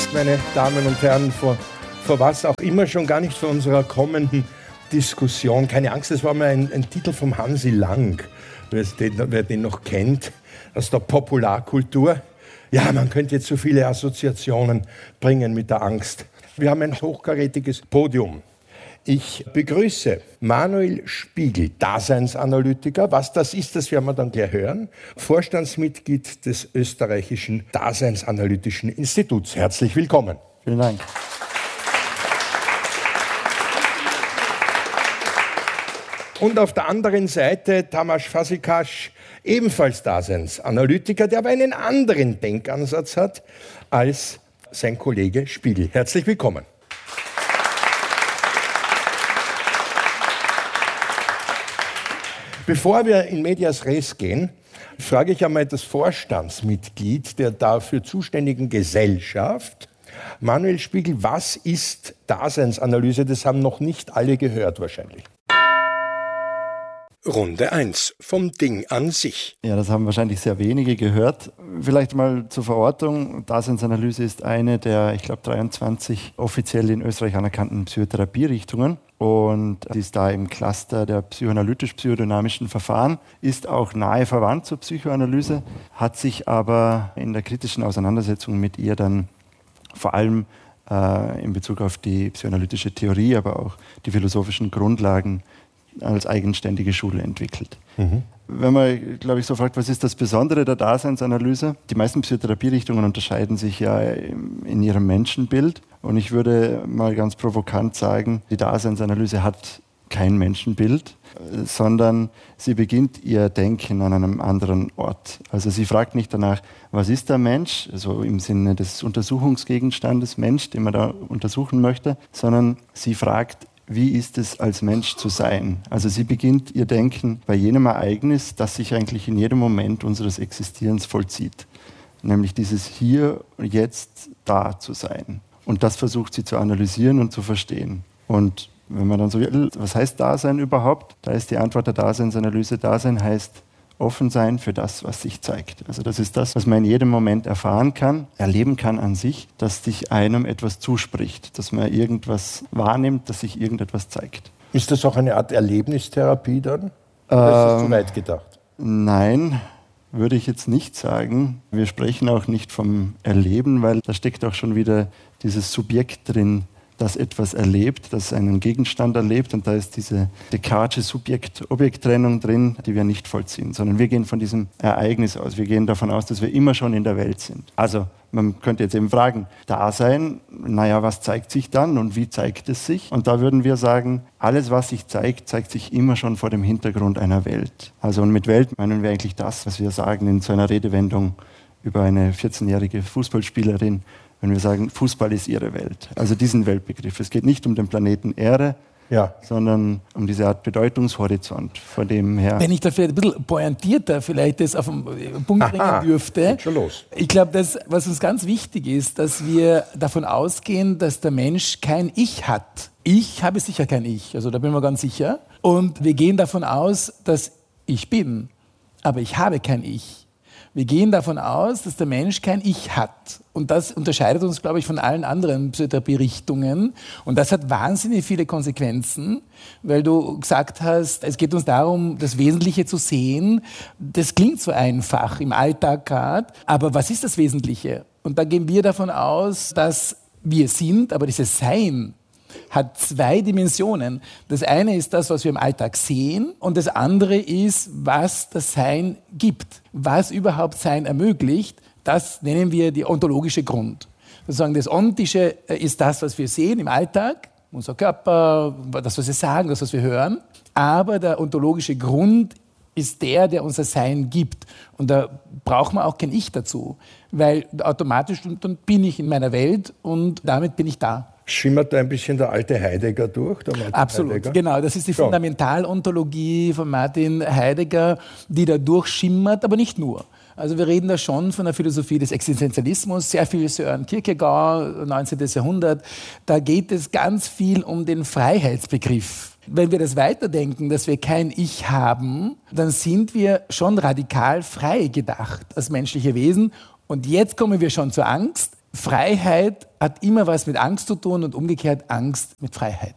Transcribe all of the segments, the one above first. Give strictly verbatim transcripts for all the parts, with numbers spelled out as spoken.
Angst, meine Damen und Herren, vor, vor was auch immer, schon gar nicht vor unserer kommenden Diskussion. Keine Angst, das war mal ein, ein Titel vom Hansi Lang, wer den, wer den noch kennt, aus der Popularkultur. Ja, man könnte jetzt so viele Assoziationen bringen mit der Angst. Wir haben ein hochkarätiges Podium. Ich begrüße Manuel Spiegel, Daseinsanalytiker. Was das ist, das werden wir dann gleich hören. Vorstandsmitglied des österreichischen Daseinsanalytischen Instituts. Herzlich willkommen. Vielen Dank. Und auf der anderen Seite Tamás Fazekas, ebenfalls Daseinsanalytiker, der aber einen anderen Denkansatz hat als sein Kollege Spiegel. Herzlich willkommen. Bevor wir in medias res gehen, frage ich einmal das Vorstandsmitglied der dafür zuständigen Gesellschaft, Manuel Spiegel, was ist Daseinsanalyse? Das haben noch nicht alle gehört wahrscheinlich. Runde eins, vom Ding an sich. Ja, das haben wahrscheinlich sehr wenige gehört. Vielleicht mal zur Verortung. Daseinsanalyse ist eine der, ich glaube, dreiundzwanzig offiziell in Österreich anerkannten Psychotherapierichtungen und die ist da im Cluster der psychoanalytisch-psychodynamischen Verfahren, ist auch nahe verwandt zur Psychoanalyse, hat sich aber in der kritischen Auseinandersetzung mit ihr dann vor allem äh, in Bezug auf die psychoanalytische Theorie, aber auch die philosophischen Grundlagen als eigenständige Schule entwickelt. Mhm. Wenn man, glaube ich, so fragt, was ist das Besondere der Daseinsanalyse? Die meisten Psychotherapierichtungen unterscheiden sich ja in ihrem Menschenbild. Und ich würde mal ganz provokant sagen, die Daseinsanalyse hat kein Menschenbild, sondern sie beginnt ihr Denken an einem anderen Ort. Also sie fragt nicht danach, was ist der Mensch, also im Sinne des Untersuchungsgegenstandes Mensch, den man da untersuchen möchte, sondern sie fragt, wie ist es, als Mensch zu sein? Also sie beginnt ihr Denken bei jenem Ereignis, das sich eigentlich in jedem Moment unseres Existierens vollzieht. Nämlich dieses Hier und Jetzt da zu sein. Und das versucht sie zu analysieren und zu verstehen. Und wenn man dann so will, was heißt Dasein überhaupt? Da ist die Antwort der Daseinsanalyse, Dasein heißt offen sein für das, was sich zeigt. Also das ist das, was man in jedem Moment erfahren kann, erleben kann an sich, dass sich einem etwas zuspricht, dass man irgendwas wahrnimmt, dass sich irgendetwas zeigt. Ist das auch eine Art Erlebnistherapie dann? Oder ist das zu weit gedacht? Nein, würde ich jetzt nicht sagen. Wir sprechen auch nicht vom Erleben, weil da steckt auch schon wieder dieses Subjekt drin, das etwas erlebt, das einen Gegenstand erlebt. Und da ist diese Descartesche Subjekt-Objekt-Trennung drin, die wir nicht vollziehen, sondern wir gehen von diesem Ereignis aus. Wir gehen davon aus, dass wir immer schon in der Welt sind. Also man könnte jetzt eben fragen, Dasein, naja, was zeigt sich dann und wie zeigt es sich? Und da würden wir sagen, alles, was sich zeigt, zeigt sich immer schon vor dem Hintergrund einer Welt. Also und mit Welt meinen wir eigentlich das, was wir sagen in so einer Redewendung über eine vierzehnjährige Fußballspielerin, wenn wir sagen, Fußball ist ihre Welt. Also diesen Weltbegriff. Es geht nicht um den Planeten Erde, ja, sondern um diese Art Bedeutungshorizont, von dem her... Wenn ich da vielleicht ein bisschen pointierter vielleicht das auf den Punkt Aha, bringen dürfte. geht schon los. Ich glaube, dass, was uns ganz wichtig ist, dass wir davon ausgehen, dass der Mensch kein Ich hat. Ich habe sicher kein Ich, also da bin ich mir ganz sicher. Und wir gehen davon aus, dass ich bin, aber ich habe kein Ich. Wir gehen davon aus, dass der Mensch kein Ich hat. Und das unterscheidet uns, glaube ich, von allen anderen Psychotherapie-Richtungen. Und das hat wahnsinnig viele Konsequenzen, weil du gesagt hast, es geht uns darum, das Wesentliche zu sehen. Das klingt so einfach im Alltag gerade. Aber was ist das Wesentliche? Und da gehen wir davon aus, dass wir sind, aber dieses Sein hat zwei Dimensionen. Das eine ist das, was wir im Alltag sehen, und das andere ist, was das Sein gibt. Was überhaupt Sein ermöglicht, das nennen wir die ontologische Grund. Sozusagen das Ontische ist das, was wir sehen im Alltag, unser Körper, das, was wir sagen, das, was wir hören. Aber der ontologische Grund ist der, der unser Sein gibt. Und da braucht man auch kein Ich dazu, weil automatisch dann bin ich in meiner Welt und damit bin ich da. Schimmert da ein bisschen der alte Heidegger durch? Der Absolut, Heidegger? Genau. Das ist die Schon. Fundamentalontologie von Martin Heidegger, die da durchschimmert, aber nicht nur. Also wir reden da schon von der Philosophie des Existenzialismus, sehr viel Søren Kierkegaard, neunzehnten Jahrhundert. Da geht es ganz viel um den Freiheitsbegriff. Wenn wir das weiterdenken, dass wir kein Ich haben, dann sind wir schon radikal frei gedacht als menschliche Wesen. Und jetzt kommen wir schon zur Angst. Freiheit hat immer was mit Angst zu tun und umgekehrt Angst mit Freiheit.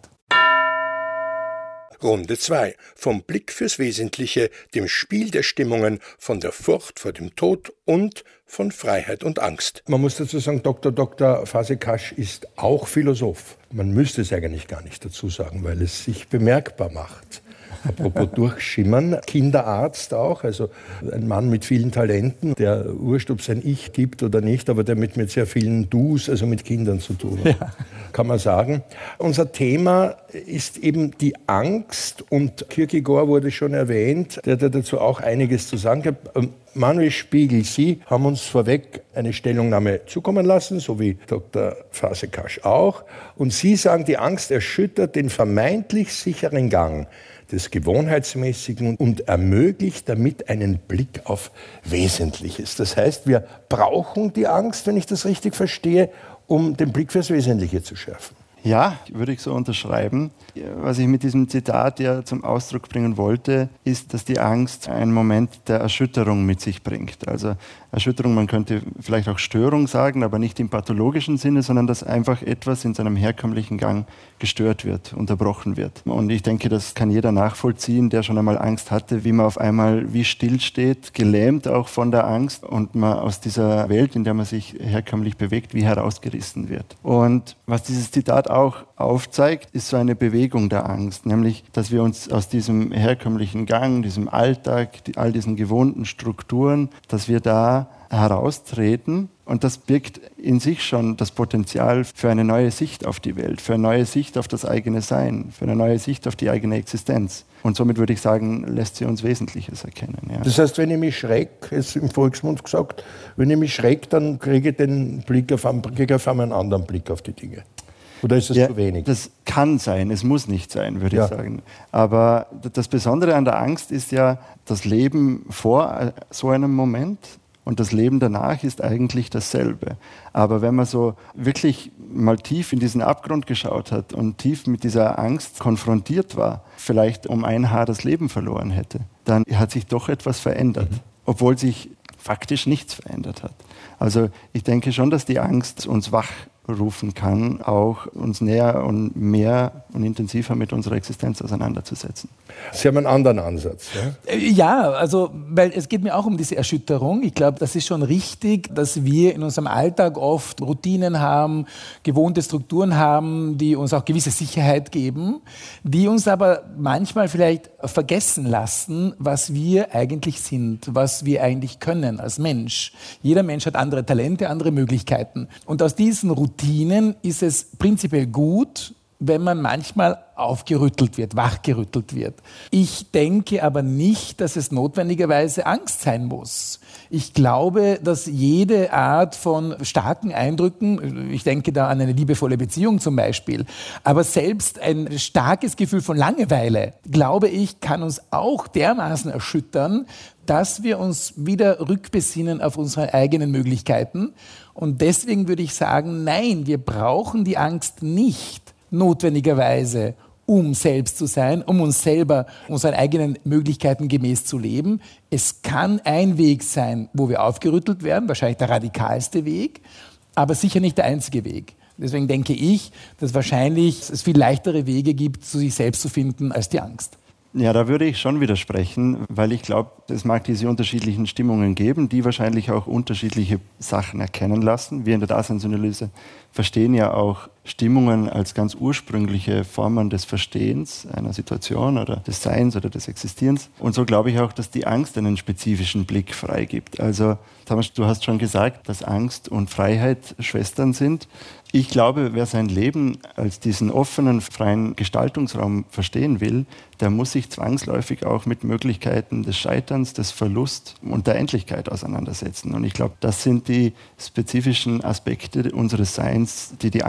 Runde zwei. Vom Blick fürs Wesentliche, dem Spiel der Stimmungen, von der Furcht vor dem Tod und von Freiheit und Angst. Man muss dazu sagen, Doktor Doktor Fazekas ist auch Philosoph. Man müsste es eigentlich gar nicht dazu sagen, weil es sich bemerkbar macht. Apropos durchschimmern, Kinderarzt auch, also ein Mann mit vielen Talenten, der wurscht, ob es ein Ich gibt oder nicht, aber der mit, mit sehr vielen Dus, also mit Kindern zu tun hat, ja. Kann man sagen. Unser Thema ist eben die Angst und Kierkegaard wurde schon erwähnt, der hat dazu auch einiges zu sagen hat. Manuel Spiegel, Sie haben uns vorweg eine Stellungnahme zukommen lassen, so wie Doktor Fazekas auch. Und Sie sagen, die Angst erschüttert den vermeintlich sicheren Gang des Gewohnheitsmäßigen und ermöglicht damit einen Blick auf Wesentliches. Das heißt, wir brauchen die Angst, wenn ich das richtig verstehe, um den Blick fürs Wesentliche zu schärfen. Ja, würde ich so unterschreiben. Was ich mit diesem Zitat ja zum Ausdruck bringen wollte, ist, dass die Angst einen Moment der Erschütterung mit sich bringt. Also Erschütterung, man könnte vielleicht auch Störung sagen, aber nicht im pathologischen Sinne, sondern dass einfach etwas in seinem herkömmlichen Gang gestört wird, unterbrochen wird. Und ich denke, das kann jeder nachvollziehen, der schon einmal Angst hatte, wie man auf einmal wie still steht, gelähmt auch von der Angst und man aus dieser Welt, in der man sich herkömmlich bewegt, wie herausgerissen wird. Und was dieses Zitat auch aufzeigt, ist so eine Bewegung der Angst, nämlich, dass wir uns aus diesem herkömmlichen Gang, diesem Alltag, die, all diesen gewohnten Strukturen, dass wir da heraustreten. Und das birgt in sich schon das Potenzial für eine neue Sicht auf die Welt, für eine neue Sicht auf das eigene Sein, für eine neue Sicht auf die eigene Existenz. Und somit würde ich sagen, lässt sie uns Wesentliches erkennen. Ja. Das heißt, wenn ich mich schreck, ist im Volksmund gesagt, wenn ich mich schreck, dann kriege ich den Blick auf, kriege auf einmal einen anderen Blick auf die Dinge. Oder ist es ja, zu wenig? Das kann sein, es muss nicht sein, würde ja. ich sagen. Aber das Besondere an der Angst ist ja das Leben vor so einem Moment und das Leben danach ist eigentlich dasselbe. Aber wenn man so wirklich mal tief in diesen Abgrund geschaut hat und tief mit dieser Angst konfrontiert war, vielleicht um ein Haar das Leben verloren hätte, dann hat sich doch etwas verändert, mhm. obwohl sich faktisch nichts verändert hat. Also ich denke schon, dass die Angst uns wach rufen kann, auch uns näher und mehr und intensiver mit unserer Existenz auseinanderzusetzen. Sie haben einen anderen Ansatz. Ja, ja also weil es geht mir auch um diese Erschütterung. Ich glaube, das ist schon richtig, dass wir in unserem Alltag oft Routinen haben, gewohnte Strukturen haben, die uns auch gewisse Sicherheit geben, die uns aber manchmal vielleicht vergessen lassen, was wir eigentlich sind, was wir eigentlich können als Mensch. Jeder Mensch hat andere Talente, andere Möglichkeiten. Und aus diesen Routinen ist es prinzipiell gut, wenn man manchmal aufgerüttelt wird, wachgerüttelt wird. Ich denke aber nicht, dass es notwendigerweise Angst sein muss. Ich glaube, dass jede Art von starken Eindrücken, ich denke da an eine liebevolle Beziehung zum Beispiel, aber selbst ein starkes Gefühl von Langeweile, glaube ich, kann uns auch dermaßen erschüttern, dass wir uns wieder rückbesinnen auf unsere eigenen Möglichkeiten. Und deswegen würde ich sagen, nein, wir brauchen die Angst nicht notwendigerweise, um selbst zu sein, um uns selber, unseren eigenen Möglichkeiten gemäß zu leben. Es kann ein Weg sein, wo wir aufgerüttelt werden, wahrscheinlich der radikalste Weg, aber sicher nicht der einzige Weg. Deswegen denke ich, dass wahrscheinlich es viel leichtere Wege gibt, zu sich selbst zu finden, als die Angst. Ja, da würde ich schon widersprechen, weil ich glaube, es mag diese unterschiedlichen Stimmungen geben, die wahrscheinlich auch unterschiedliche Sachen erkennen lassen. Wir in der Daseinsanalyse verstehen ja auch Stimmungen als ganz ursprüngliche Formen des Verstehens einer Situation oder des Seins oder des Existierens. Und so glaube ich auch, dass die Angst einen spezifischen Blick freigibt. Also, Thomas, du hast schon gesagt, dass Angst und Freiheit Schwestern sind. Ich glaube, wer sein Leben als diesen offenen, freien Gestaltungsraum verstehen will, der muss sich zwangsläufig auch mit Möglichkeiten des Scheiterns, des Verlusts und der Endlichkeit auseinandersetzen. Und ich glaube, das sind die spezifischen Aspekte unseres Seins, die die Angst freigibt.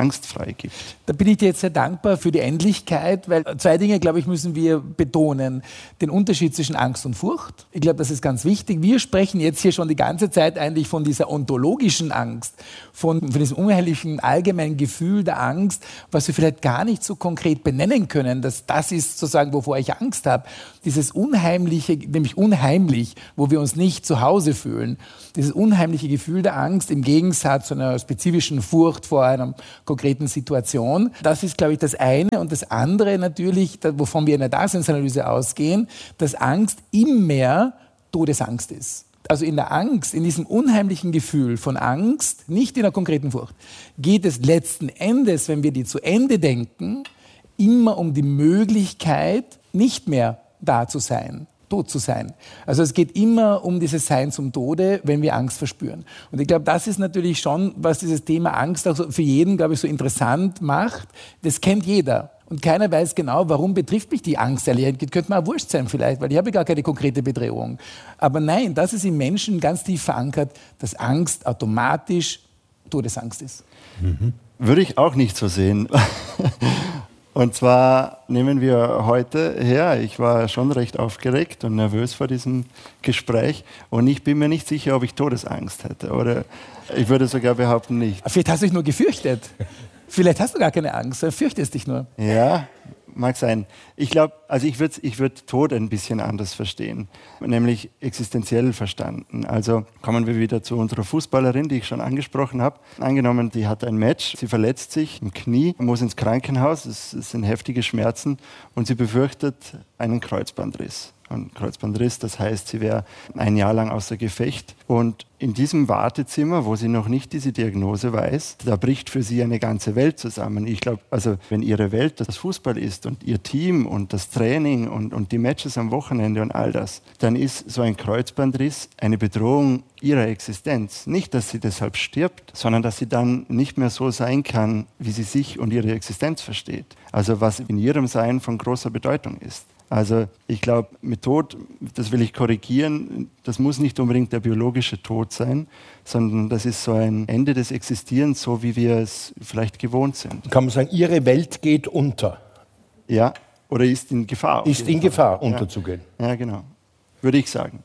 Mai gibt. Da bin ich dir jetzt sehr dankbar für die Endlichkeit, weil zwei Dinge, glaube ich, müssen wir betonen. Den Unterschied zwischen Angst und Furcht. Ich glaube, das ist ganz wichtig. Wir sprechen jetzt hier schon die ganze Zeit eigentlich von dieser ontologischen Angst, von, von diesem unheimlichen allgemeinen Gefühl der Angst, was wir vielleicht gar nicht so konkret benennen können, dass das ist sozusagen, wovor ich Angst habe. Dieses unheimliche, nämlich unheimlich, wo wir uns nicht zu Hause fühlen. Dieses unheimliche Gefühl der Angst im Gegensatz zu einer spezifischen Furcht vor einer konkreten Situation. Das ist, glaube ich, das eine. Und das andere natürlich, wovon wir in der Daseinsanalyse ausgehen, dass Angst immer Todesangst ist. Also in der Angst, in diesem unheimlichen Gefühl von Angst, nicht in einer konkreten Furcht, geht es letzten Endes, wenn wir die zu Ende denken, immer um die Möglichkeit, nicht mehr da zu sein, tot zu sein. Also es geht immer um dieses Sein zum Tode, wenn wir Angst verspüren. Und ich glaube, das ist natürlich schon, was dieses Thema Angst auch so für jeden, glaube ich, so interessant macht. Das kennt jeder. Und keiner weiß genau, warum betrifft mich die Angst. Das könnte mir auch wurscht sein vielleicht, weil ich habe gar keine konkrete Bedrohung. Aber nein, das ist im Menschen ganz tief verankert, dass Angst automatisch Todesangst ist. Mhm. Würde ich auch nicht so sehen. Und zwar nehmen wir heute her, ich war schon recht aufgeregt und nervös vor diesem Gespräch und ich bin mir nicht sicher, ob ich Todesangst hätte. Oder ich würde sogar behaupten, nicht. Vielleicht hast du dich nur gefürchtet. Vielleicht hast du gar keine Angst, sondern fürchtest dich nur. Ja, mag sein. Ich glaube, also ich würde ich würd Tod ein bisschen anders verstehen, nämlich existenziell verstanden. Also kommen wir wieder zu unserer Fußballerin, die ich schon angesprochen habe. Angenommen, die hat ein Match, sie verletzt sich im Knie, muss ins Krankenhaus, es, es sind heftige Schmerzen und sie befürchtet einen Kreuzbandriss. Ein Kreuzbandriss, das heißt, sie wäre ein Jahr lang außer Gefecht. Und in diesem Wartezimmer, wo sie noch nicht diese Diagnose weiß, da bricht für sie eine ganze Welt zusammen. Ich glaube, also wenn ihre Welt das Fußball ist und ihr Team und das Training und, und die Matches am Wochenende und all das, dann ist so ein Kreuzbandriss eine Bedrohung ihrer Existenz. Nicht, dass sie deshalb stirbt, sondern dass sie dann nicht mehr so sein kann, wie sie sich und ihre Existenz versteht. Also was in ihrem Sein von großer Bedeutung ist. Also ich glaube, mit Tod, das will ich korrigieren, das muss nicht unbedingt der biologische Tod sein, sondern das ist so ein Ende des Existierens, so wie wir es vielleicht gewohnt sind. Kann man sagen, ihre Welt geht unter? Ja, oder ist in Gefahr. Ist in Gefahr, unterzugehen. Ja, ja, genau. Würde ich sagen.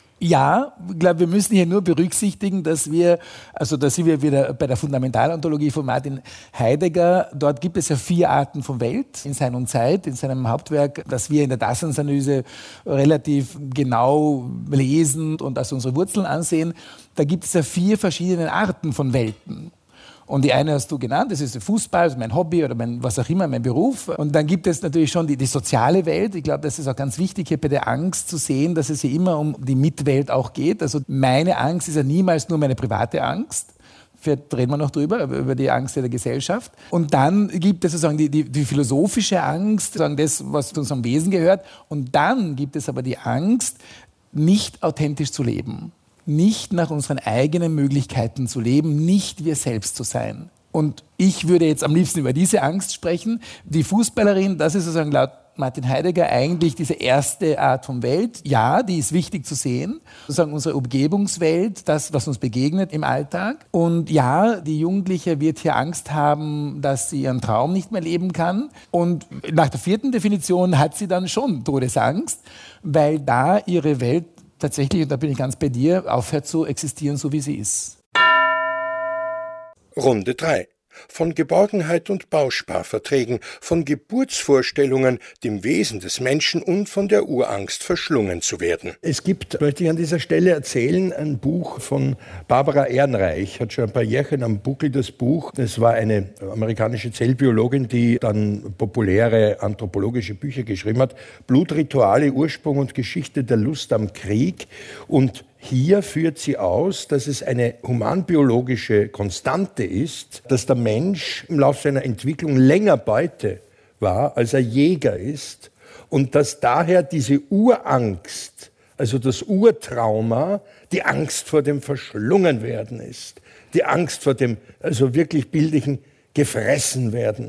Ja, ich glaube, wir müssen hier nur berücksichtigen, dass wir, also da sind wir wieder bei der Fundamentalontologie von Martin Heidegger, dort gibt es ja vier Arten von Welt in Sein und Zeit, in seinem Hauptwerk, das wir in der Daseinsanalyse relativ genau lesen und als unsere Wurzeln ansehen. Da gibt es ja vier verschiedene Arten von Welten. Und die eine hast du genannt, das ist der Fußball, also mein Hobby oder mein, was auch immer, mein Beruf. Und dann gibt es natürlich schon die, die soziale Welt. Ich glaube, das ist auch ganz wichtig, hier bei der Angst zu sehen, dass es hier immer um die Mitwelt auch geht. Also meine Angst ist ja niemals nur meine private Angst. Vielleicht reden wir noch drüber, über die Angst der Gesellschaft. Und dann gibt es sozusagen die, die, die philosophische Angst, sozusagen das, was zu unserem Wesen gehört. Und dann gibt es aber die Angst, nicht authentisch zu leben. Nicht nach unseren eigenen Möglichkeiten zu leben, nicht wir selbst zu sein. Und ich würde jetzt am liebsten über diese Angst sprechen. Die Fußballerin, das ist sozusagen laut Martin Heidegger eigentlich diese erste Art von Welt. Ja, die ist wichtig zu sehen. Sozusagen unsere Umgebungswelt, das, was uns begegnet im Alltag. Und ja, die Jugendliche wird hier Angst haben, dass sie ihren Traum nicht mehr leben kann. Und nach der vierten Definition hat sie dann schon Todesangst, weil da ihre Welt tatsächlich, und da bin ich ganz bei dir, aufhört zu existieren, so wie sie ist. Runde drei. Von Geborgenheit und Bausparverträgen, von Geburtsvorstellungen, dem Wesen des Menschen und von der Urangst verschlungen zu werden. Es gibt, möchte ich an dieser Stelle erzählen, ein Buch von Barbara Ehrenreich, hat schon ein paar Jährchen am Buckel das Buch. Das war eine amerikanische Zellbiologin, die dann populäre anthropologische Bücher geschrieben hat. Blutrituale, Ursprung und Geschichte der Lust am Krieg. Und hier führt sie aus, dass es eine humanbiologische Konstante ist, dass der Mensch im Laufe seiner Entwicklung länger Beute war, als er Jäger ist, und dass daher diese Urangst, also das Urtrauma, die Angst vor dem Verschlungenwerden ist, die Angst vor dem, also wirklich bildlichen Gefressenwerden.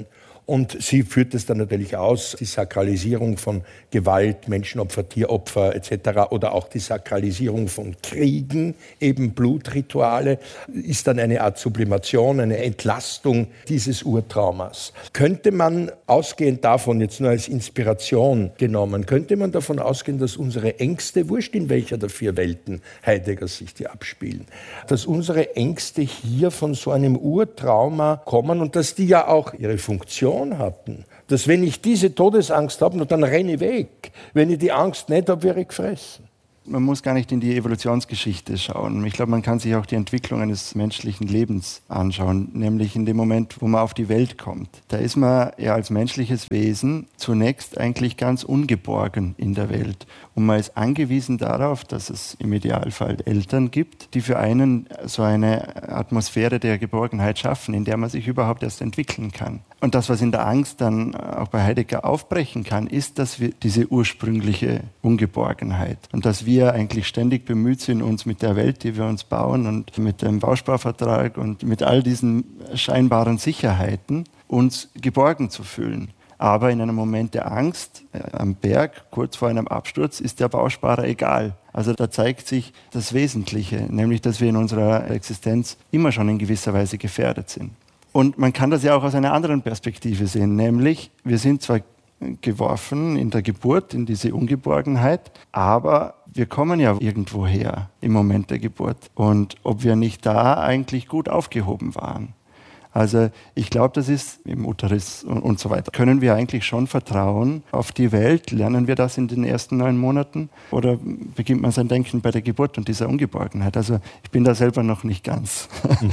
Und sie führt es dann natürlich aus, die Sakralisierung von Gewalt, Menschenopfer, Tieropfer et cetera oder auch die Sakralisierung von Kriegen, eben Blutrituale, ist dann eine Art Sublimation, eine Entlastung dieses Urtraumas. Könnte man, ausgehend davon, jetzt nur als Inspiration genommen, könnte man davon ausgehen, dass unsere Ängste, wurscht in welcher der vier Welten Heideggers sich die abspielen, dass unsere Ängste hier von so einem Urtrauma kommen und dass die ja auch ihre Funktion hatten. Dass wenn ich diese Todesangst habe, dann renne ich weg. Wenn ich die Angst nicht habe, wäre ich gefressen. Man muss gar nicht in die Evolutionsgeschichte schauen. Ich glaube, man kann sich auch die Entwicklung eines menschlichen Lebens anschauen, nämlich in dem Moment, wo man auf die Welt kommt. Da ist man ja als menschliches Wesen zunächst eigentlich ganz ungeborgen in der Welt. Und man ist angewiesen darauf, dass es im Idealfall Eltern gibt, die für einen so eine Atmosphäre der Geborgenheit schaffen, in der man sich überhaupt erst entwickeln kann. Und das, was in der Angst dann auch bei Heidegger aufbrechen kann, ist, dass wir diese ursprüngliche Ungeborgenheit und dass wir eigentlich ständig bemüht sind, uns mit der Welt, die wir uns bauen und mit dem Bausparvertrag und mit all diesen scheinbaren Sicherheiten uns geborgen zu fühlen. Aber in einem Moment der Angst, äh, am Berg, kurz vor einem Absturz, ist der Bausparer egal. Also da zeigt sich das Wesentliche, nämlich, dass wir in unserer Existenz immer schon in gewisser Weise gefährdet sind. Und man kann das ja auch aus einer anderen Perspektive sehen, nämlich wir sind zwar geworfen in der Geburt, in diese Ungeborgenheit, aber wir kommen ja irgendwo her im Moment der Geburt. Und ob wir nicht da eigentlich gut aufgehoben waren. Also ich glaube, das ist im Uterus und, und so weiter. Können wir eigentlich schon vertrauen auf die Welt? Lernen wir das in den ersten neun Monaten? Oder beginnt man sein Denken bei der Geburt und dieser Ungeborgenheit? Also ich bin da selber noch nicht ganz.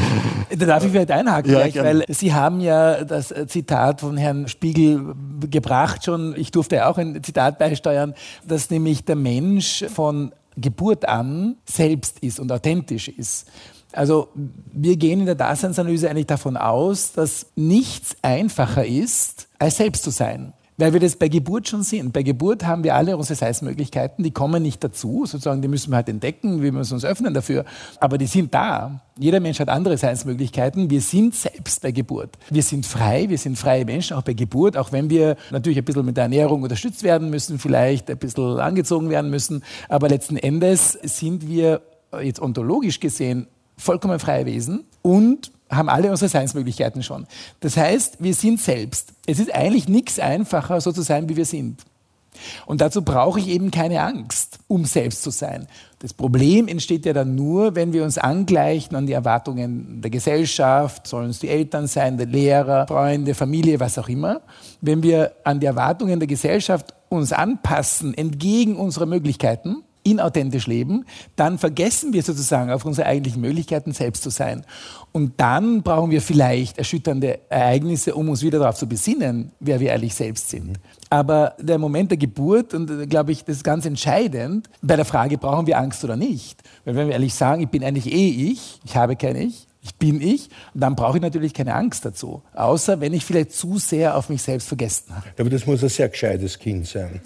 Da darf ich vielleicht einhaken, ja, gleich, weil Sie haben ja das Zitat von Herrn Spiegel gebracht schon. Ich durfte auch ein Zitat beisteuern, dass nämlich der Mensch von Geburt an selbst ist und authentisch ist. Also wir gehen in der Daseinsanalyse eigentlich davon aus, dass nichts einfacher ist, als selbst zu sein. Weil wir das bei Geburt schon sind. Bei Geburt haben wir alle unsere Seinsmöglichkeiten, die kommen nicht dazu, sozusagen, die müssen wir halt entdecken, wir müssen uns öffnen dafür. Aber die sind da. Jeder Mensch hat andere Seinsmöglichkeiten. Wir sind selbst bei Geburt. Wir sind frei, wir sind freie Menschen, auch bei Geburt, auch wenn wir natürlich ein bisschen mit der Ernährung unterstützt werden müssen, vielleicht ein bisschen angezogen werden müssen. Aber letzten Endes sind wir jetzt ontologisch gesehen vollkommen freie Wesen und haben alle unsere Seinsmöglichkeiten schon. Das heißt, wir sind selbst. Es ist eigentlich nichts einfacher, so zu sein, wie wir sind. Und dazu brauche ich eben keine Angst, um selbst zu sein. Das Problem entsteht ja dann nur, wenn wir uns angleichen an die Erwartungen der Gesellschaft, sollen es die Eltern sein, der Lehrer, Freunde, Familie, was auch immer. Wenn wir an die Erwartungen der Gesellschaft uns anpassen, entgegen unserer Möglichkeiten, inauthentisch leben, dann vergessen wir sozusagen auf unsere eigentlichen Möglichkeiten, selbst zu sein. Und dann brauchen wir vielleicht erschütternde Ereignisse, um uns wieder darauf zu besinnen, wer wir eigentlich selbst sind. Aber der Moment der Geburt, und glaube ich, das ist ganz entscheidend, bei der Frage, brauchen wir Angst oder nicht? Weil wenn wir ehrlich sagen, ich bin eigentlich eh ich, ich habe kein Ich, ich bin ich, und dann brauche ich natürlich keine Angst dazu. Außer wenn ich vielleicht zu sehr auf mich selbst vergessen habe. Aber das muss ein sehr gescheites Kind sein.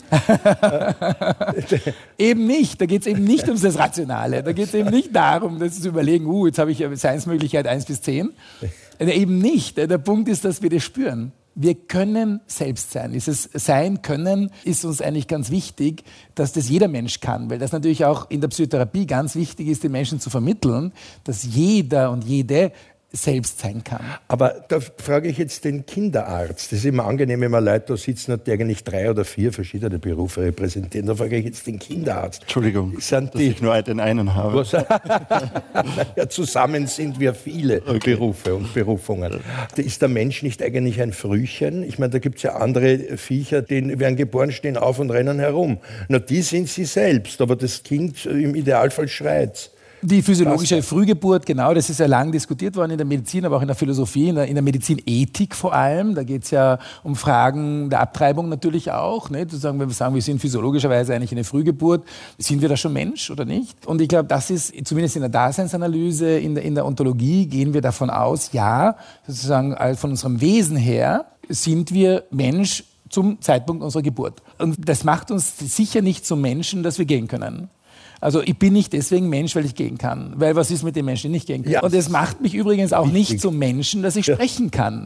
Eben nicht. Da geht es eben nicht um das Rationale. Da geht es eben nicht darum, das zu überlegen, uh, jetzt habe ich Seinsmöglichkeit eins bis zehn. Eben nicht. Der Punkt ist, dass wir das spüren. Wir können selbst sein. Dieses Sein können ist uns eigentlich ganz wichtig, dass das jeder Mensch kann, weil das natürlich auch in der Psychotherapie ganz wichtig ist, den Menschen zu vermitteln, dass jeder und jede selbst sein kann. Aber da frage ich jetzt den Kinderarzt. Das ist immer angenehm, wenn man Leute da sitzen hat, die eigentlich drei oder vier verschiedene Berufe repräsentieren. Da frage ich jetzt den Kinderarzt. Entschuldigung, sind dass die, ich nur den einen habe. Was, ja, zusammen sind wir viele okay. Berufe und Berufungen. Ist der Mensch nicht eigentlich ein Frühchen? Ich meine, da gibt es ja andere Viecher, die werden geboren, stehen auf und rennen herum. Na, die sind sie selbst, aber das Kind im Idealfall schreit. Die physiologische Frühgeburt, genau, das ist ja lang diskutiert worden in der Medizin, aber auch in der Philosophie, in der, in der Medizinethik vor allem. Da geht es ja um Fragen der Abtreibung natürlich auch. Ne? Sozusagen, wenn wir sagen, wir sind physiologischerweise eigentlich eine Frühgeburt, sind wir da schon Mensch oder nicht? Und ich glaube, das ist, zumindest in der Daseinsanalyse, in der, in der Ontologie, gehen wir davon aus, ja, sozusagen von unserem Wesen her sind wir Mensch zum Zeitpunkt unserer Geburt. Und das macht uns sicher nicht zum Menschen, dass wir gehen können. Also ich bin nicht deswegen Mensch, weil ich gehen kann. Weil was ist mit den Menschen, die nicht gehen können? Ja. Und es macht mich übrigens auch Richtig. nicht zum Menschen, dass ich ja. sprechen kann.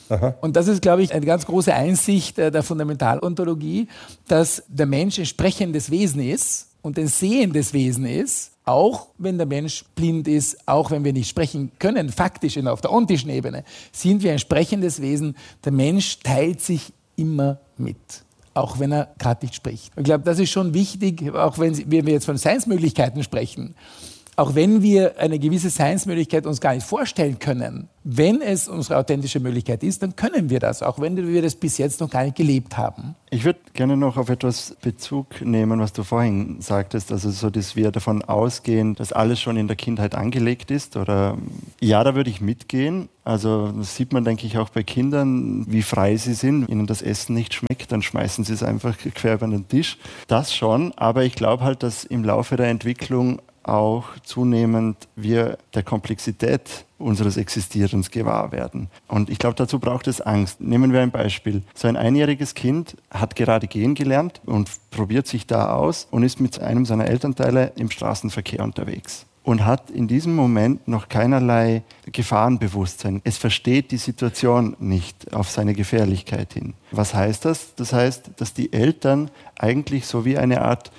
Aha. Und das ist, glaube ich, eine ganz große Einsicht der Fundamentalontologie, dass der Mensch ein sprechendes Wesen ist und ein sehendes Wesen ist, auch wenn der Mensch blind ist, auch wenn wir nicht sprechen können, faktisch auf der ontischen Ebene, sind wir ein sprechendes Wesen. Der Mensch teilt sich immer mit, auch wenn er gerade nicht spricht. Ich glaube, das ist schon wichtig, auch wenn wir jetzt von Seinsmöglichkeiten sprechen. Auch wenn wir eine gewisse Seinsmöglichkeit uns gar nicht vorstellen können, wenn es unsere authentische Möglichkeit ist, dann können wir das, auch wenn wir das bis jetzt noch gar nicht gelebt haben. Ich würde gerne noch auf etwas Bezug nehmen, was du vorhin sagtest, also so, dass wir davon ausgehen, dass alles schon in der Kindheit angelegt ist, oder ja, da würde ich mitgehen. Also das sieht man, denke ich, auch bei Kindern, wie frei sie sind. Ihnen das Essen nicht schmeckt, dann schmeißen sie es einfach quer über den Tisch. Das schon, aber ich glaube halt, dass im Laufe der Entwicklung auch zunehmend wir der Komplexität unseres Existierens gewahr werden. Und ich glaube, dazu braucht es Angst. Nehmen wir ein Beispiel. So ein einjähriges Kind hat gerade gehen gelernt und probiert sich da aus und ist mit einem seiner Elternteile im Straßenverkehr unterwegs und hat in diesem Moment noch keinerlei Gefahrenbewusstsein. Es versteht die Situation nicht auf seine Gefährlichkeit hin. Was heißt das? Das heißt, dass die Eltern eigentlich so wie eine Art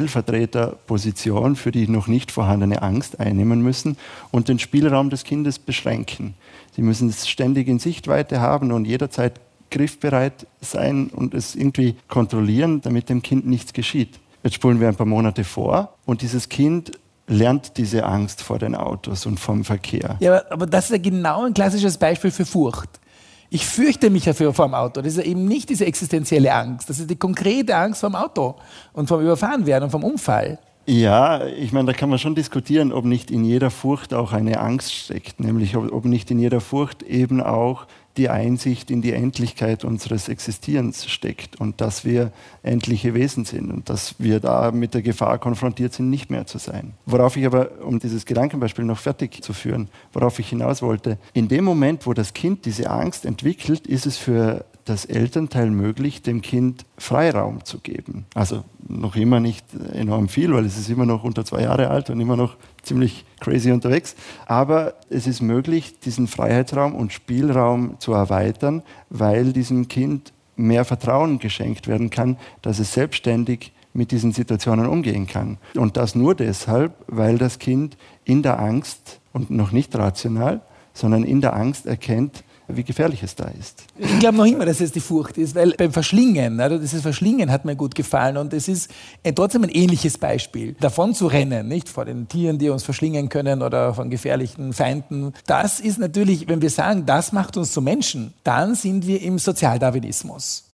Stellvertreterposition für die noch nicht vorhandene Angst einnehmen müssen und den Spielraum des Kindes beschränken. Sie müssen es ständig in Sichtweite haben und jederzeit griffbereit sein und es irgendwie kontrollieren, damit dem Kind nichts geschieht. Jetzt spulen wir ein paar Monate vor und dieses Kind lernt diese Angst vor den Autos und vom Verkehr. Ja, aber, aber das ist ja genau ein klassisches Beispiel für Furcht. Ich fürchte mich ja vor dem Auto. Das ist ja eben nicht diese existenzielle Angst. Das ist die konkrete Angst vor dem Auto und vom Überfahrenwerden und vom Unfall. Ja, ich meine, da kann man schon diskutieren, ob nicht in jeder Furcht auch eine Angst steckt. Nämlich, ob, ob nicht in jeder Furcht eben auch die Einsicht in die Endlichkeit unseres Existierens steckt und dass wir endliche Wesen sind und dass wir da mit der Gefahr konfrontiert sind, nicht mehr zu sein. Worauf ich aber, um dieses Gedankenbeispiel noch fertig zu führen, worauf ich hinaus wollte, in dem Moment, wo das Kind diese Angst entwickelt, ist es für das Elternteil möglich, dem Kind Freiraum zu geben. Also noch immer nicht enorm viel, weil es ist immer noch unter zwei Jahre alt und immer noch ziemlich crazy unterwegs. Aber es ist möglich, diesen Freiheitsraum und Spielraum zu erweitern, weil diesem Kind mehr Vertrauen geschenkt werden kann, dass es selbstständig mit diesen Situationen umgehen kann. Und das nur deshalb, weil das Kind in der Angst und noch nicht rational, sondern in der Angst erkennt, wie gefährlich es da ist. Ich glaube noch immer, dass es die Furcht ist, weil beim Verschlingen, also dieses Verschlingen hat mir gut gefallen und es ist trotzdem ein ähnliches Beispiel. Davon zu rennen, nicht vor den Tieren, die uns verschlingen können oder von gefährlichen Feinden. Das ist natürlich, wenn wir sagen, das macht uns zu Menschen, dann sind wir im Sozialdarwinismus.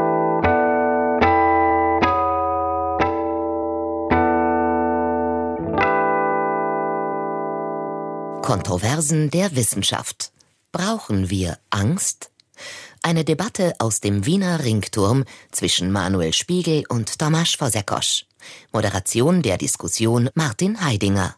Kontroversen der Wissenschaft. Brauchen wir Angst? Eine Debatte aus dem Wiener Ringturm zwischen Manuel Spiegel und Tomasz Fazekas. Moderation der Diskussion Martin Heidinger.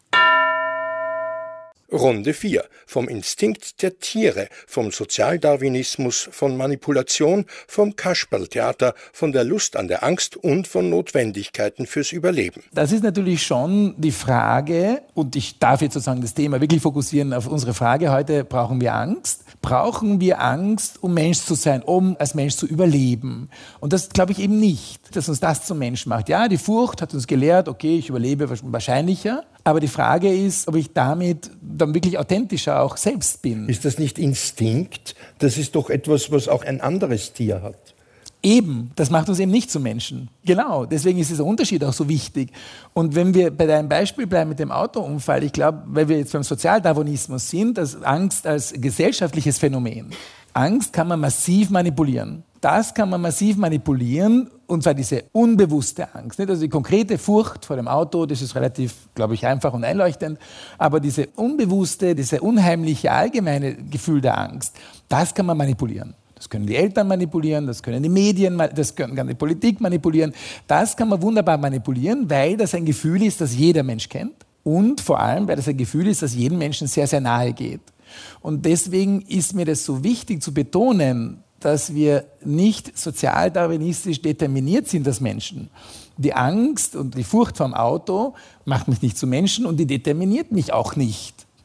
Runde vier. Vom Instinkt der Tiere, vom Sozialdarwinismus, von Manipulation, vom Kasperltheater, von der Lust an der Angst und von Notwendigkeiten fürs Überleben. Das ist natürlich schon die Frage, und ich darf jetzt sozusagen das Thema wirklich fokussieren auf unsere Frage heute, brauchen wir Angst? Brauchen wir Angst, um Mensch zu sein, um als Mensch zu überleben? Und das glaube ich eben nicht, dass uns das zum Mensch macht. Ja, die Furcht hat uns gelehrt, okay, ich überlebe wahrscheinlicher. Aber die Frage ist, ob ich damit dann wirklich authentischer auch selbst bin. Ist das nicht Instinkt? Das ist doch etwas, was auch ein anderes Tier hat. Eben, das macht uns eben nicht zu Menschen. Genau, deswegen ist dieser Unterschied auch so wichtig. Und wenn wir bei deinem Beispiel bleiben mit dem Autounfall, ich glaube, weil wir jetzt beim Sozialdarwinismus sind, dass Angst als gesellschaftliches Phänomen, Angst kann man massiv manipulieren. Das kann man massiv manipulieren, und zwar diese unbewusste Angst. Nicht? Also die konkrete Furcht vor dem Auto, das ist relativ, glaube ich, einfach und einleuchtend. Aber diese unbewusste, diese unheimliche allgemeine Gefühl der Angst, das kann man manipulieren. Das können die Eltern manipulieren, das können die Medien, das kann die Politik manipulieren. Das kann man wunderbar manipulieren, weil das ein Gefühl ist, das jeder Mensch kennt. Und vor allem, weil das ein Gefühl ist, das jedem Menschen sehr, sehr nahe geht. Und deswegen ist mir das so wichtig zu betonen, dass wir nicht sozialdarwinistisch determiniert sind als Menschen. Die Angst und die Furcht vor dem Auto macht mich nicht zu Menschen und die determiniert mich auch nicht.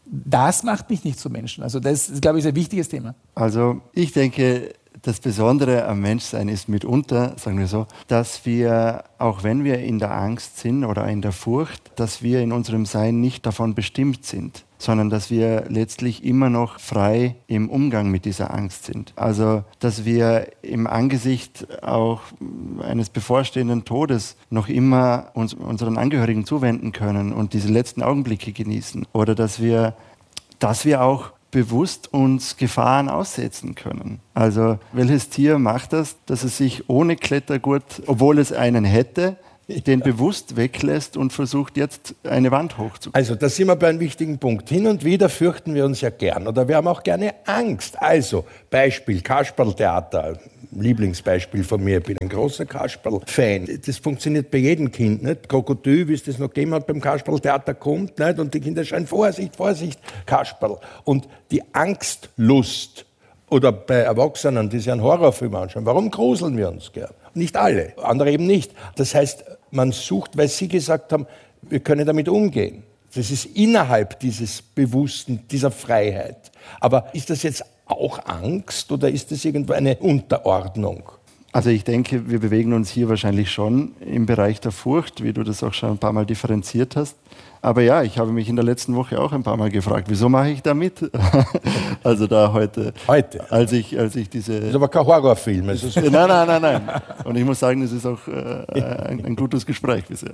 Das macht mich nicht zum Menschen. Also das ist, glaube ich, ein wichtiges Thema. Also ich denke, das Besondere am Menschsein ist mitunter, sagen wir so, dass wir, auch wenn wir in der Angst sind oder in der Furcht, dass wir in unserem Sein nicht davon bestimmt sind, sondern dass wir letztlich immer noch frei im Umgang mit dieser Angst sind. Also, dass wir im Angesicht auch eines bevorstehenden Todes noch immer uns unseren Angehörigen zuwenden können und diese letzten Augenblicke genießen. Oder dass wir, dass wir auch bewusst uns Gefahren aussetzen können. Also welches Tier macht das, dass es sich ohne Klettergurt, obwohl es einen hätte, den bewusst weglässt und versucht jetzt eine Wand hochzuklettern? Also da sind wir bei einem wichtigen Punkt. Hin und wieder fürchten wir uns ja gern oder wir haben auch gerne Angst. Also Beispiel Kasperltheater, Lieblingsbeispiel von mir, ich bin ein großer Kasperl-Fan. Das funktioniert bei jedem Kind, nicht? Krokodil, wie es das noch gegeben hat beim Kasperltheater, kommt, nicht? Und die Kinder schreien, Vorsicht, Vorsicht, Kasperl. Und die Angstlust, oder bei Erwachsenen, die sich einen Horrorfilm anschauen, warum gruseln wir uns gern? Nicht alle, andere eben nicht. Das heißt, man sucht, weil Sie gesagt haben, wir können damit umgehen. Das ist innerhalb dieses Bewussten, dieser Freiheit. Aber ist das jetzt auch Angst oder ist das irgendwo eine Unterordnung? Also ich denke, wir bewegen uns hier wahrscheinlich schon im Bereich der Furcht, wie du das auch schon ein paar Mal differenziert hast. Aber ja, ich habe mich in der letzten Woche auch ein paar Mal gefragt, wieso mache ich da mit? Also da heute, heute, als ich, als ich diese... Das ist aber kein Horrorfilm. Es ist nein, nein, nein, nein. Und ich muss sagen, es ist auch äh, ein, ein gutes Gespräch bisher.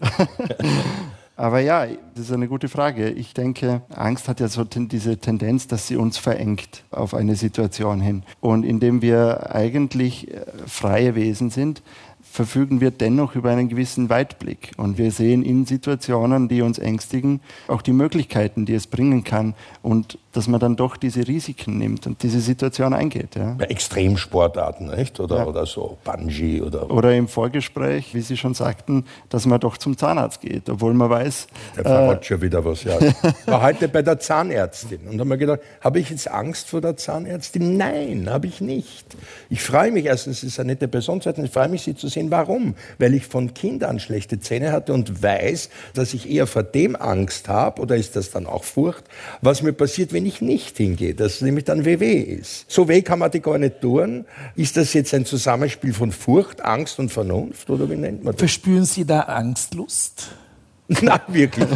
Aber ja, das ist eine gute Frage. Ich denke, Angst hat ja so ten, diese Tendenz, dass sie uns verengt auf eine Situation hin. Und indem wir eigentlich freie Wesen sind, verfügen wir dennoch über einen gewissen Weitblick. Und wir sehen in Situationen, die uns ängstigen, auch die Möglichkeiten, die es bringen kann. Und dass man dann doch diese Risiken nimmt und diese Situation eingeht. Ja. Bei Extremsportarten, nicht? Oder, Ja. oder so, Bungee oder... Oder im Vorgespräch, wie Sie schon sagten, dass man doch zum Zahnarzt geht, obwohl man weiß... Der verrat schon wieder was. Ja. War heute bei der Zahnärztin und habe mir gedacht, habe ich jetzt Angst vor der Zahnärztin? Nein, habe ich nicht. Ich freue mich, erstens, es ist eine nette Person, zweitens, ich freue mich, sie zu sehen. Warum? Weil ich von Kind an schlechte Zähne hatte und weiß, dass ich eher vor dem Angst habe, oder ist das dann auch Furcht, was mir passiert, wenn ich nicht hingehe, dass es nämlich dann W W ist. So weh kann man die gar nicht tun. Ist das jetzt ein Zusammenspiel von Furcht, Angst und Vernunft, oder wie nennt man das? Verspüren Sie da Angstlust? Nein, wirklich.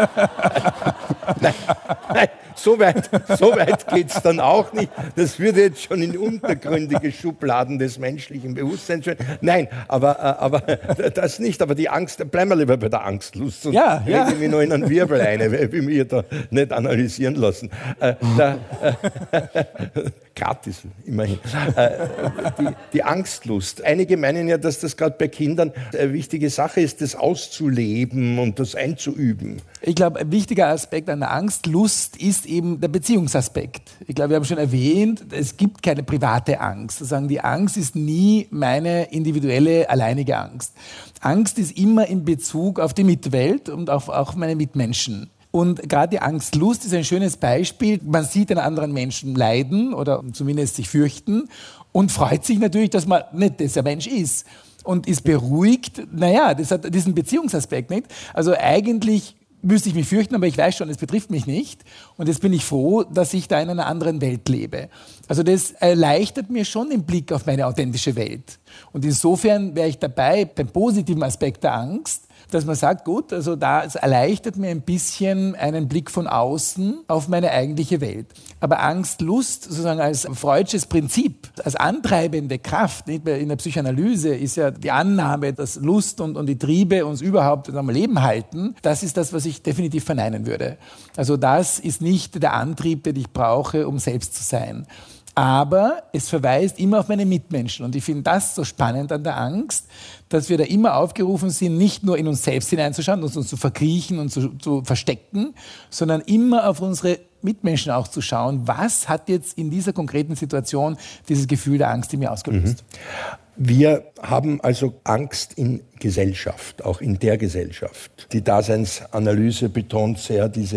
nein, nein, so weit, so weit geht es dann auch nicht. Das würde jetzt schon in untergründige Schubladen des menschlichen Bewusstseins führen. Nein, aber, aber das nicht. Aber die Angst, bleiben wir lieber bei der Angstlust. Sonst Ja, ja. rede ich mich noch in einen Wirbel ein, weil wir mich da nicht analysieren lassen. Äh, da, äh, gratis, immerhin. Äh, die, die Angstlust. Einige meinen ja, dass das gerade bei Kindern eine wichtige Sache ist, das auszuleben und das einzuüben. Ich glaube, ein wichtiger Aspekt an der Angstlust ist eben der Beziehungsaspekt. Ich glaube, wir haben schon erwähnt, es gibt keine private Angst. Sozusagen die Angst ist nie meine individuelle, alleinige Angst. Angst ist immer in Bezug auf die Mitwelt und auf auch meine Mitmenschen. Und gerade die Angstlust ist ein schönes Beispiel. Man sieht einen anderen Menschen leiden oder zumindest sich fürchten und freut sich natürlich, dass man nicht dieser Mensch ist. Und ist beruhigt, naja, das hat diesen Beziehungsaspekt nicht. Also eigentlich müsste ich mich fürchten, aber ich weiß schon, es betrifft mich nicht. Und jetzt bin ich froh, dass ich da in einer anderen Welt lebe. Also das erleichtert mir schon den Blick auf meine authentische Welt. Und insofern wäre ich dabei beim positiven Aspekt der Angst, dass man sagt, gut, also da es erleichtert mir ein bisschen einen Blick von außen auf meine eigentliche Welt. Aber Angst, Lust sozusagen als freudsches Prinzip, als antreibende Kraft, nicht? In der Psychoanalyse ist ja die Annahme, dass Lust und, und die Triebe uns überhaupt am Leben halten. Das ist das, was ich definitiv verneinen würde. Also das ist nicht der Antrieb, den ich brauche, um selbst zu sein. Aber es verweist immer auf meine Mitmenschen. Und ich finde das so spannend an der Angst, dass wir da immer aufgerufen sind, nicht nur in uns selbst hineinzuschauen, uns, uns zu verkriechen und zu, zu verstecken, sondern immer auf unsere Mitmenschen auch zu schauen. Was hat jetzt in dieser konkreten Situation dieses Gefühl der Angst in mir ausgelöst? Mhm. Wir haben also Angst in Gesellschaft, auch in der Gesellschaft. Die Daseinsanalyse betont sehr diese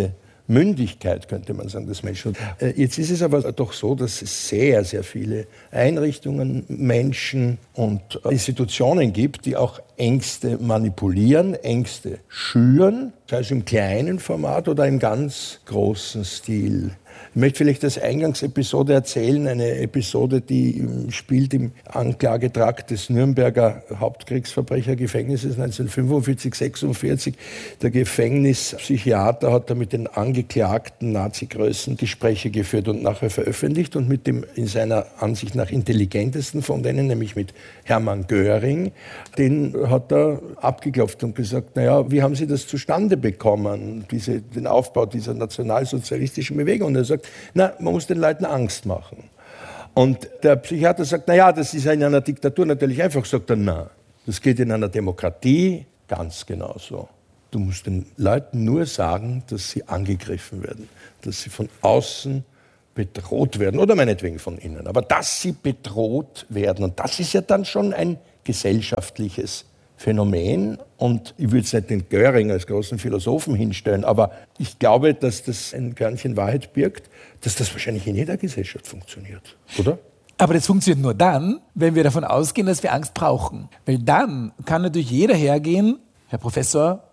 Mündigkeit, könnte man sagen, des Menschen. Jetzt ist es aber doch so, dass es sehr, sehr viele Einrichtungen, Menschen und Institutionen gibt, die auch Ängste manipulieren, Ängste schüren, sei es im kleinen Format oder im ganz großen Stil. Ich möchte vielleicht als Eingangsepisode erzählen, eine Episode, die spielt im Anklagetrakt des Nürnberger Hauptkriegsverbrechergefängnisses neunzehnhundertfünfundvierzig sechsundvierzig. Der Gefängnispsychiater hat da mit den angeklagten Nazi-Größen Gespräche geführt und nachher veröffentlicht und mit dem in seiner Ansicht nach intelligentesten von denen, nämlich mit Hermann Göring, den hat er abgeklopft und gesagt, naja, wie haben Sie das zustande bekommen, diese, den Aufbau dieser nationalsozialistischen Bewegung? Und er sagt, na, man muss den Leuten Angst machen. Und der Psychiater sagt, naja, das ist in einer Diktatur natürlich einfach. Sagt er, na, das geht in einer Demokratie ganz genauso. Du musst den Leuten nur sagen, dass sie angegriffen werden, dass sie von außen bedroht werden oder meinetwegen von innen. Aber dass sie bedroht werden. Und das ist ja dann schon ein gesellschaftliches Phänomen. Und ich würde es nicht den Göring als großen Philosophen hinstellen, aber ich glaube, dass das ein Körnchen Wahrheit birgt, dass das wahrscheinlich in jeder Gesellschaft funktioniert, oder? Aber das funktioniert nur dann, wenn wir davon ausgehen, dass wir Angst brauchen. Weil dann kann natürlich jeder hergehen, Herr Professor,